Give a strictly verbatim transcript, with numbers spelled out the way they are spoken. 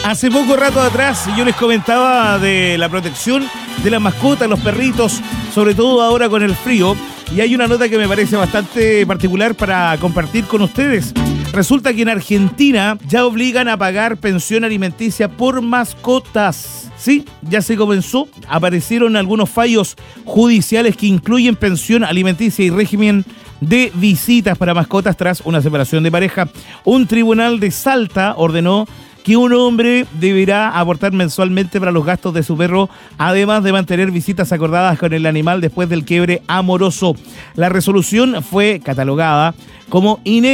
Hace poco rato atrás yo les comentaba de la protección de las mascotas, los perritos, sobre todo ahora con el frío. Y hay una nota que me parece bastante particular para compartir con ustedes. Resulta que en Argentina ya obligan a pagar pensión alimenticia por mascotas. Sí, ya se comenzó. Aparecieron algunos fallos judiciales que incluyen pensión alimenticia y régimen de visitas para mascotas tras una separación de pareja. Un tribunal de Salta ordenó que un hombre deberá aportar mensualmente para los gastos de su perro, además de mantener visitas acordadas con el animal después del quiebre amoroso. La resolución fue catalogada como inédita